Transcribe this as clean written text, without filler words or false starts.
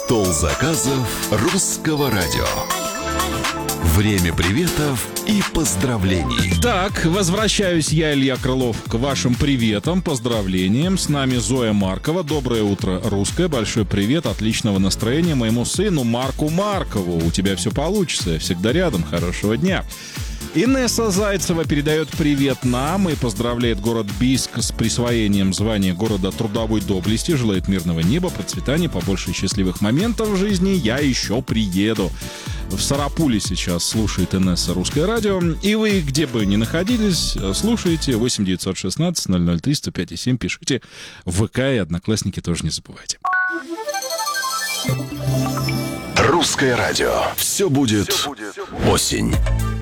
Стол заказов русского радио. Время приветов и поздравлений. Так, возвращаюсь я, Илья Крылов, к вашим приветам, поздравлениям. С нами Зоя Маркова. Доброе утро, русское. Большой привет, отличного настроения моему сыну Марку Маркову. У тебя все получится, я всегда рядом. Хорошего дня. Инесса Зайцева передает привет нам и поздравляет город Бийск с присвоением звания города трудовой доблести. Желает мирного неба, процветания, побольше счастливых моментов в жизни. Я еще приеду. В Сарапуле сейчас слушает Инесса русское радио. И вы, где бы ни находились, слушайте 8 916 003 105 7. Пишите в ВК и Одноклассники тоже не забывайте. Русское радио. Все будет осень.